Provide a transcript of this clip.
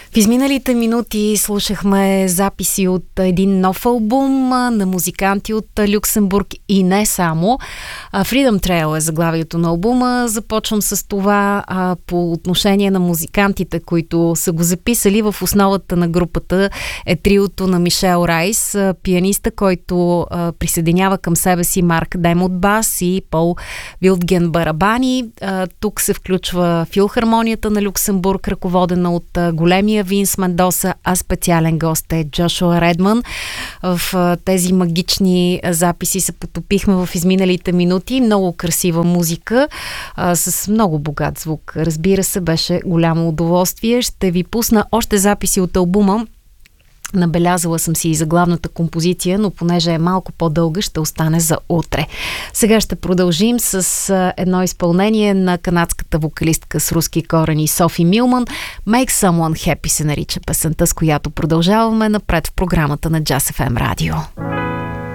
В изминалите минути слушахме записи от един нов албум на музиканти от Люксембург и не само. Freedom Trail е заглавието на албума. Започвам с това по отношение на музикантите, които са го записали. В основата на групата е триото на Мишел Райс, пианиста, който присъединява към себе си Марк Демот бас и Пол Вилдген барабани. Тук се включва филхармонията на Люксембург, ръководена от големия Винс Мендоса, а специален гост е Джошуа Редман. В тези магични записи се потопихме в изминалите минути. Много красива музика, с много богат звук. Разбира се, беше голямо удоволствие. Ще ви пусна още записи от албума. Набелязала съм си и за главната композиция, но понеже е малко по-дълга, ще остане за утре. Сега ще продължим с едно изпълнение на канадската вокалистка с руски корени Софи Милман. Make Someone Happy се нарича песента, с която продължаваме напред в програмата на Jazz FM Radio.